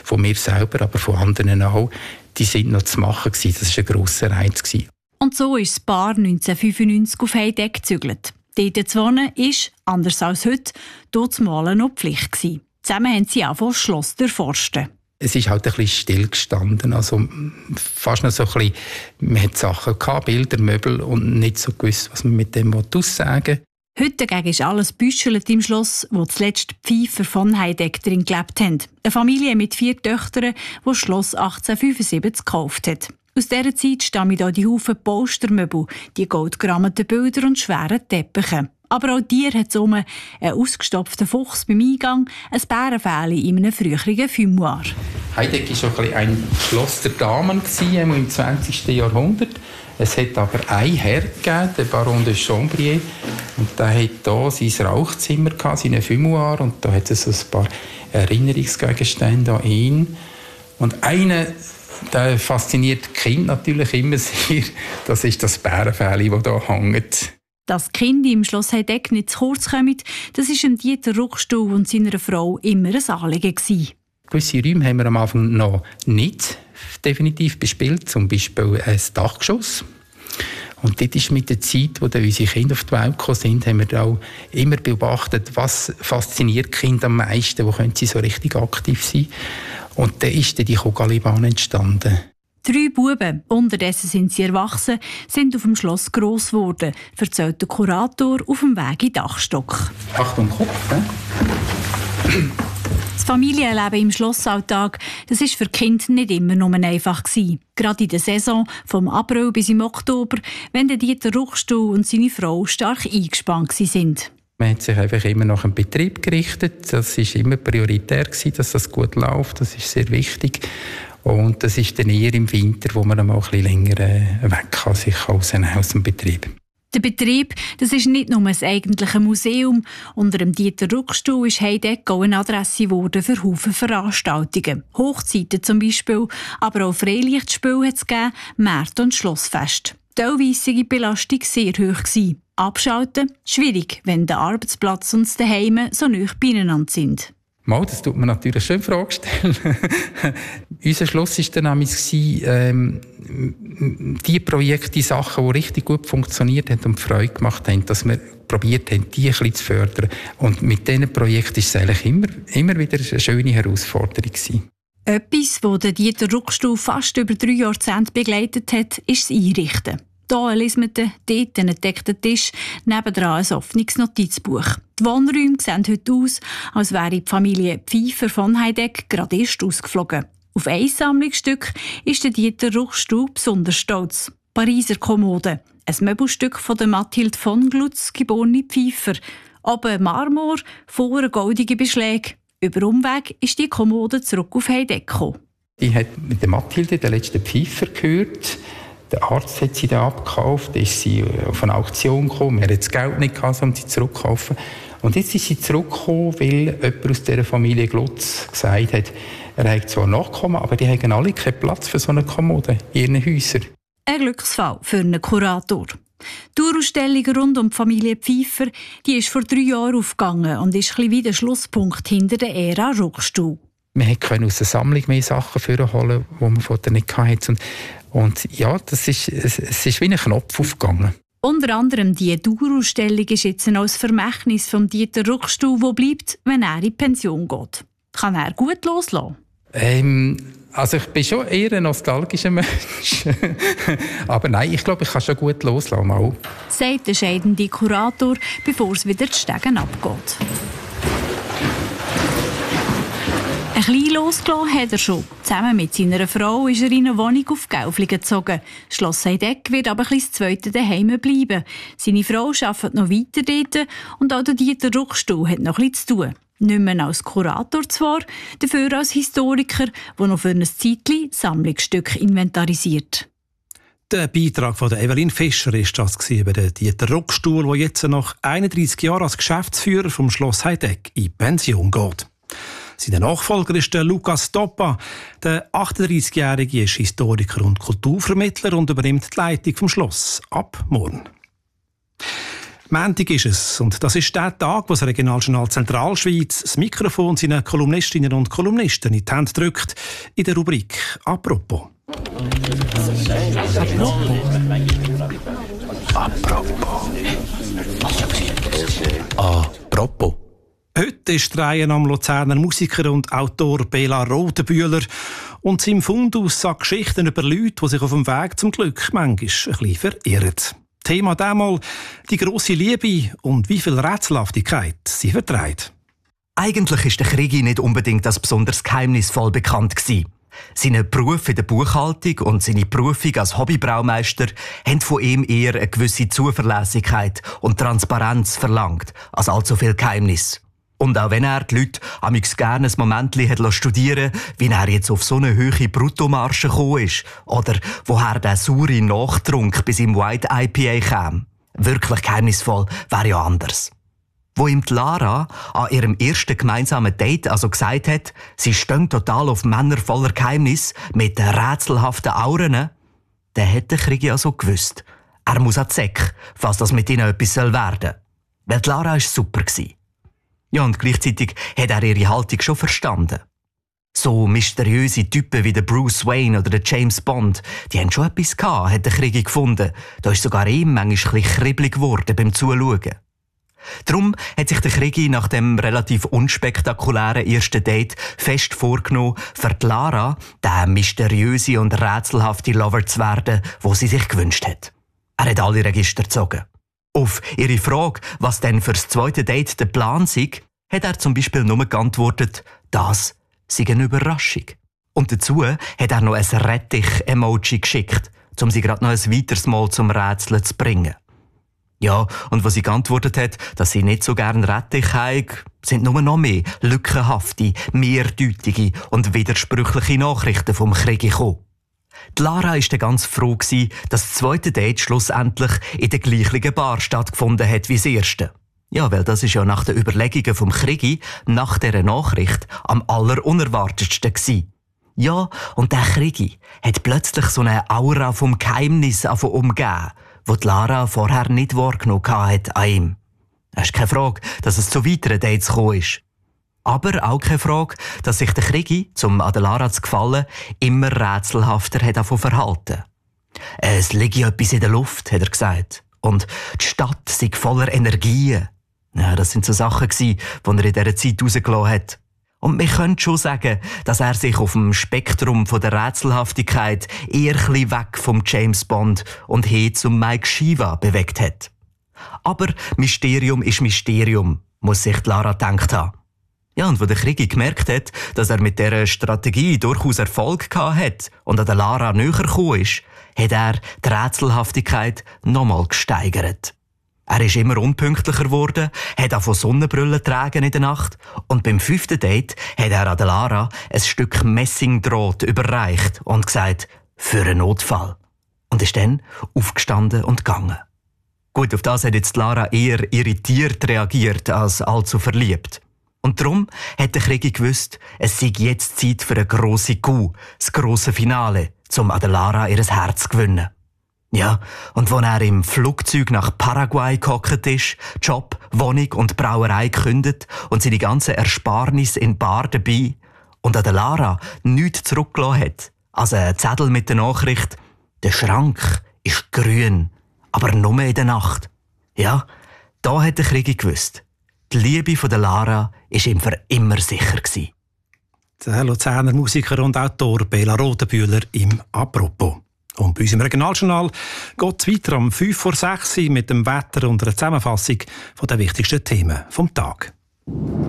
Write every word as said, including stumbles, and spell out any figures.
von mir selber, aber von anderen auch, die sind noch zu machen gewesen. Das war ein grosser Reiz gewesen. Und so ist das Paar neunzehnhundertfünfundneunzig auf Heideck gezügelt. Dort zu wohnen war, anders als heute, dort zu malen noch Pflicht gewesen. Zusammen haben sie angefangen, das Schloss zu erforschen. Es ist halt ein bisschen stillgestanden, also fast noch so ein bisschen, man hat Sachen gehabt, Bilder, Möbel und nicht so gewusst, was man mit dem aussagen will. Heute dagegen ist alles büschelt im Schloss, wo zuletzt die Pfeifer von Heideck drin gelebt haben. Eine Familie mit vier Töchtern, die das Schloss achtzehnhundertfünfundsiebzig gekauft hat. Aus dieser Zeit stammen hier die Haufen Polstermöbel, die goldgerammten Bilder und schweren Teppiche. Aber auch dir hat es um einen ausgestopften Fuchs beim Eingang, ein Bärenfähli in einem früheren Fumoir. Heideck war schon ein Schloss der Damen im zwanzigsten Jahrhundert. Es hat aber einen Herr gegeben, den Baron de Chambrier. Und der hat hier sein Rauchzimmer, seinen Fumoir. Und da hat es so ein paar Erinnerungsgegenstände an ihn. Und einer, der fasziniert die Kinder natürlich immer sehr. Das ist das Bärenfäli, das hier hängt. Dass die Kinder im Schloss Heideck nicht zu kurz kommen, das war dem Dieter Ruckstuhl und seiner Frau immer ein Anliegen gewesen. Gewisse Räume haben wir am Anfang noch nicht definitiv bespielt, zum Beispiel ein Dachgeschoss. Und dort ist mit der Zeit, wo dann unsere Kinder auf die Welt gekommen sind, haben wir auch immer beobachtet, was fasziniert die Kinder am meisten, wo können sie so richtig aktiv sein. Und dann ist dann die Kogalibahn entstanden. Drei Buben, unterdessen sind sie erwachsen, sind auf dem Schloss gross geworden, erzählt der Kurator auf dem Weg in den Dachstock. Achtung, Kopf, ne? Das Familienleben im Schlossalltag, das war für die Kinder nicht immer nur einfach gewesen. Gerade in der Saison, vom April bis im Oktober, wenn Dieter Ruckstuhl und seine Frau stark eingespannt waren. Man hat sich einfach immer nach dem Betrieb gerichtet. Das war immer prioritär gewesen, dass das gut läuft. Das ist sehr wichtig. Und das ist dann eher im Winter, wo man mal ein bisschen länger weg kann, sich rausnehmen aus dem Betrieb. Der Betrieb, das ist nicht nur ein eigentliches Museum. Unter dem Dieter Ruckstuhl ist Heideck auch eine Adresse geworden für Haufen Veranstaltungen. Hochzeiten zum Beispiel, aber auch Freilichtspiele hat es gegeben, Märkte und Schlossfest. Teilweise war die Belastung sehr hoch gewesen. Abschalten schwierig, wenn der Arbeitsplatz und das Zuhause so nahe beieinander sind. Mal, das tut mir natürlich schön Frage stellen. Unser Schluss war dann nämlich, ähm, die Projekte, die Sachen, die richtig gut funktioniert haben und Freude gemacht haben, dass wir probiert haben, die ein bisschen zu fördern. Und mit diesen Projekten war es eigentlich immer, immer wieder eine schöne Herausforderung gewesen. Etwas, das Dieter Ruckstuhl fast über drei Jahrzehnte begleitet hat, ist das Einrichten. Hier ein Lismete, dort ein entdeckter Tisch, nebendran ein offenes Notizbuch. Die Wohnräume sehen heute aus, als wäre die Familie Pfeifer von Heideck gerade erst ausgeflogen. Auf ein Sammlungsstück ist der Dieter Ruckstuhl besonders stolz. Pariser Kommode, ein Möbelstück von der Mathilde von Glutz, geborene Pfeifer. Oben Marmor, vorne goldige Beschläge. Über Umweg ist die Kommode zurück auf Heideck gekommen. Ich habe mit der Mathilde den letzten Pfeifer gehört. Der Arzt hat sie dann abgekauft, dann ist sie auf eine Auktion gekommen. Er hat das Geld nicht gehabt, um sie zurückzukaufen. Und jetzt ist sie zurückgekommen, weil jemand aus dieser Familie Glutz gesagt hat, er hat zwar Nachkommen, aber die haben alle keinen Platz für so eine Kommode in ihren Häusern. Ein Glücksfall für einen Kurator. Die Ausstellung rund um die Familie Pfeifer, die ist vor drei Jahren aufgegangen und ist ein bisschen wie der Schlusspunkt hinter der Ära Ruckstuhl. Man konnte aus der Sammlung mehr Sachen vorholen, die man vorher nicht hatte. Und, und ja, das ist, es, es ist wie ein Knopf aufgegangen. Unter anderem die Dauerausstellung ist jetzt ein Vermächtnis von Dieter Ruckstuhl, wo bleibt, wenn er in die Pension geht. Kann er gut loslassen? Ähm, also ich bin schon eher ein nostalgischer Mensch. Aber nein, ich glaube, ich kann schon gut loslassen. Mal. Sagt der scheidende Kurator, bevor es wieder die Stegen abgeht. Ein bisschen losgelassen hat er schon. Zusammen mit seiner Frau ist er in eine Wohnung auf Gäuflingen gezogen. Schloss Heideck wird aber ein bisschen das zweite daheim bleiben. Seine Frau arbeitet noch weiter dort und auch der Dieter Ruckstuhl hat noch etwas zu tun. Nicht mehr als Kurator zwar, dafür als Historiker, der noch für ein Zeitchen Sammlungsstücke inventarisiert. Der Beitrag von Evelyn Fischer war das über den Dieter Ruckstuhl, der jetzt nach einunddreissig Jahren als Geschäftsführer vom Schloss Heideck in Pension geht. Sein Nachfolger ist der Lukas Toppa. Der achtunddreissigjährige ist Historiker und Kulturvermittler und übernimmt die Leitung vom Schloss ab morgen. Montag ist es und das ist der Tag, wo das Regionaljournal Zentralschweiz das Mikrofon seinen Kolumnistinnen und Kolumnisten in die Hände drückt, in der Rubrik «Apropos». Apropos. Apropos. Heute ist die Reihe am Luzerner Musiker und Autor Bela Rodenbühler und seinem Fundus an Geschichten über Leute, die sich auf dem Weg zum Glück manchmal ein bisschen verirren. Thema diesmal die grosse Liebe und wie viel Rätselhaftigkeit sie vertreibt. Eigentlich ist der Krigi nicht unbedingt als besonders geheimnisvoll bekannt gewesen. Seine Beruf in der Buchhaltung und seine Berufung als Hobbybraumeister haben von ihm eher eine gewisse Zuverlässigkeit und Transparenz verlangt, als allzu viel Geheimnis. Und auch wenn er die Leute amigs gerne ein Momentchen studieren lassen, wie er jetzt auf so eine hohe Bruttomarge gekommen ist, oder woher der saure Nachtrunk bis im White I P A kam. Wirklich geheimnisvoll wäre ja anders. Wo ihm die Lara an ihrem ersten gemeinsamen Date also gesagt hat, sie stehen total auf Männer voller Geheimnis mit rätselhaften Auren, dann hat der Krigi also gewusst, er muss an die Säcke, falls das mit ihnen etwas werden soll. Weil die Lara war super. Ja, und gleichzeitig hat er ihre Haltung schon verstanden. So mysteriöse Typen wie der Bruce Wayne oder der James Bond, die haben schon etwas gehabt, hat der Krigi gefunden. Da ist sogar ihm manchmal ein bisschen kribbelig geworden beim Zuschauen. Darum hat sich der Krigi nach dem relativ unspektakulären ersten Date fest vorgenommen, für die Lara der mysteriöse und rätselhafte Lover zu werden, wo sie sich gewünscht hat. Er hat alle Register gezogen. Auf ihre Frage, was denn für das zweite Date der Plan sei, hat er zum Beispiel nur geantwortet, das sei eine Überraschung. Und dazu hat er noch ein Rettich-Emoji geschickt, um sie gerade noch ein weiteres Mal zum Rätseln zu bringen. Ja, und was sie geantwortet hat, dass sie nicht so gern Rettich haben, sind nur noch mehr lückenhafte, mehrdeutige und widersprüchliche Nachrichten vom Krigi gekommen. Die Lara war dann ganz froh, dass das zweite Date schlussendlich in der gleichen Bar stattgefunden hat wie das erste. Ja, weil das ist ja nach den Überlegungen vom Krigi nach dieser Nachricht am allerunerwartetsten gewesen. Ja, und der Krigi hat plötzlich so eine Aura vom Geheimnis umgeben, wo die Lara vorher nicht wahrgenommen hat an ihm. Es ist keine Frage, dass es zu weiteren Dates gekommen ist. Aber auch keine Frage, dass sich der Krigi, um an der Lara zu gefallen, immer rätselhafter hat verhalten. Es liege etwas in der Luft, hat er gesagt. Und die Stadt sei voller Energien. Ja, das sind so Sachen gewesen, die er in dieser Zeit rausgelassen hat. Und wir können schon sagen, dass er sich auf dem Spektrum von der Rätselhaftigkeit eher ein bisschen weg vom James Bond und hin zum Mike Shiva bewegt hat. Aber Mysterium ist Mysterium, muss sich die Lara gedacht haben. Ja, und wo der Krigi gemerkt hat, dass er mit dieser Strategie durchaus Erfolg gehabt hat und an der Lara näher gekommen ist, hat er die Rätselhaftigkeit nochmal gesteigert. Er ist immer unpünktlicher geworden, hat auch von Sonnenbrillen tragen in der Nacht und beim fünften Date hat er an der Lara ein Stück Messingdraht überreicht und gesagt, für einen Notfall. Und ist dann aufgestanden und gegangen. Gut, auf das hat jetzt Lara eher irritiert reagiert als allzu verliebt. Und darum hat der Krigi gewusst, es sei jetzt Zeit für eine grosse Kuh, das grosse Finale, um an der Lara ihr Herz zu gewinnen. Ja, und als er im Flugzeug nach Paraguay gehockt ist, Job, Wohnung und Brauerei gekündigt und seine ganze Ersparnis in Bar dabei und an der Lara nichts zurückgelassen hat, also ein Zettel mit der Nachricht, der Schrank ist grün, aber nur in der Nacht. Ja, da hat der Krigi gewusst. Die Liebe von der Lara war ihm für immer sicher gewesen. Der Luzerner Musiker und Autor Bela Rodenbühler im «Apropos». Und bei unserem Regionaljournal geht es weiter um fünf vor sechs mit dem Wetter und einer Zusammenfassung der wichtigsten Themen vom Tag.